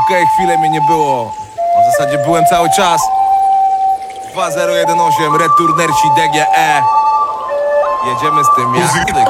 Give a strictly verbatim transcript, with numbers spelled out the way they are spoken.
okej, chwilę mnie nie było. W zasadzie byłem cały czas. Dwa zero jeden osiem, Returnersi D G E. Jedziemy z tym, jak?